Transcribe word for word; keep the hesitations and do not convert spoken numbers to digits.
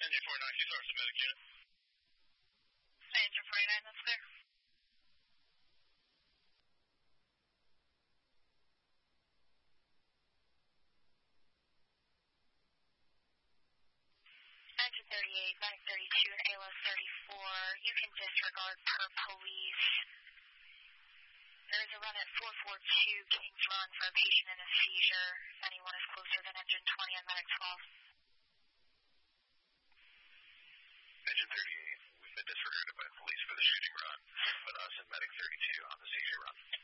Engine forty-nine, she's our medic unit. Engine forty-nine, that's clear. Engine thirty-eight, Medic thirty-two, and A L S thirty-four, you can disregard per police. There is a run at four forty-two Kings Run for a patient in a seizure. If anyone is closer than Engine twenty on Medic twelve. Engine thirty-eight, we've been disregarded by police for the shooting run, but us and Medic thirty-two on the seizure run.